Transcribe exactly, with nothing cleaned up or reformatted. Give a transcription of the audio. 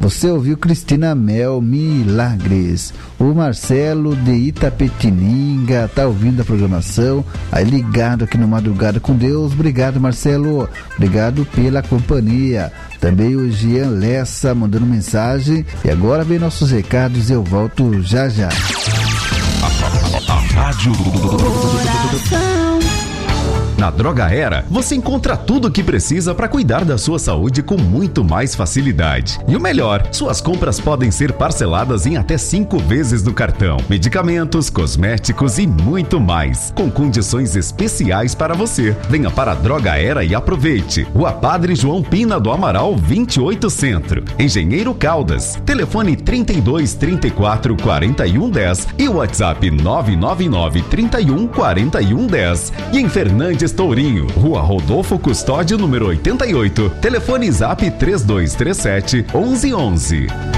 Você ouviu Cristina Mel, Milagres. O Marcelo de Itapetininga tá ouvindo a programação, aí ligado aqui no Madrugada com Deus. Obrigado, Marcelo. Obrigado pela companhia. Também o Jean Lessa mandando mensagem. E agora vem nossos recados e eu volto já já. A, a, a Rádio Na Droga Era, você encontra tudo o que precisa para cuidar da sua saúde com muito mais facilidade. E o melhor, suas compras podem ser parceladas em até cinco vezes no cartão. Medicamentos, cosméticos e muito mais, com condições especiais para você. Venha para a Droga Era e aproveite. Rua Padre João Pina do Amaral, vinte e oito Centro. Engenheiro Caldas. Telefone trinta e dois, trinta e quatro, quarenta e um, dez e o WhatsApp nove nove nove, trinta e um, quarenta e um, dez. E em Fernandes Tourinho, Rua Rodolfo Custódio, número oitenta e oito. Telefone Zap três dois três sete, onze onze.